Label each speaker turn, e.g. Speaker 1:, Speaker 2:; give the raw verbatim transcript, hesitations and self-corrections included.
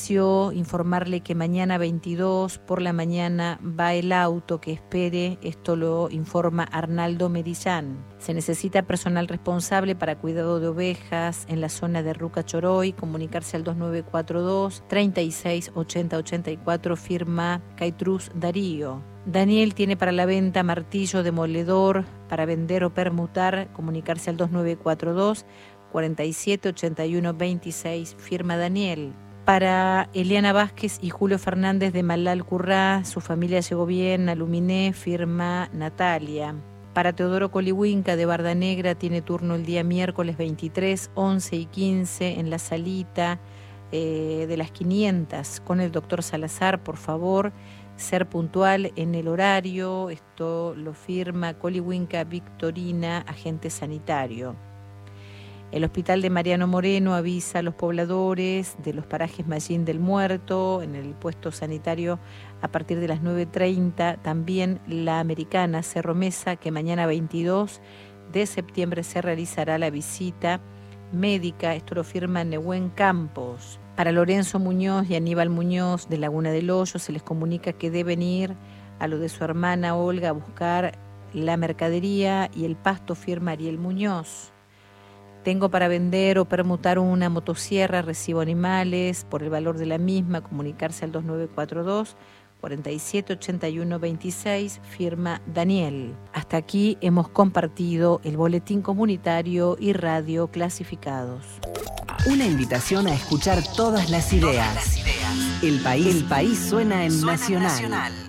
Speaker 1: comercio, informarle que mañana veintidós por la mañana va el auto, que espere. Esto lo informa Arnaldo Merillán. Se necesita personal responsable para cuidado de ovejas en la zona de Ruca Choroy. Comunicarse al dos nueve cuatro dos, treinta y seis, ochenta, ochenta y cuatro, firma Caitruz Darío. Daniel tiene para la venta martillo demoledor para vender o permutar. Comunicarse al dos nueve cuatro dos, cuarenta y siete, ochenta y uno, veintiséis, firma Daniel. Para Eliana Vázquez y Julio Fernández de Malal Currá, su familia llegó bien, aluminé, firma Natalia. Para Teodoro Colihuinca de Barda Negra, tiene turno el día miércoles veintitrés, once y quince en la salita eh, de las quinientas con el doctor Salazar, por favor, ser puntual en el horario. Esto lo firma Colihuinca Victorina, agente sanitario. El Hospital de Mariano Moreno avisa a los pobladores de los parajes Mallín del Muerto, en el puesto sanitario a partir de las nueve treinta. También la Americana Cerro Mesa, que mañana veintidós de septiembre se realizará la visita médica. Esto lo firma Nehuen Campos. Para Lorenzo Muñoz y Aníbal Muñoz de Laguna del Hoyo se les comunica que deben ir a lo de su hermana Olga a buscar la mercadería y el pasto, firma Ariel Muñoz. Tengo para vender o permutar una motosierra, recibo animales por el valor de la misma. Comunicarse al dos nueve cuatro dos, cuarenta y siete, ochenta y uno, veintiséis, firma Daniel. Hasta aquí hemos compartido el boletín comunitario y radio clasificados.
Speaker 2: Una invitación a escuchar todas las ideas. Todas las ideas. El país, el país suena en Suena Nacional. Nacional.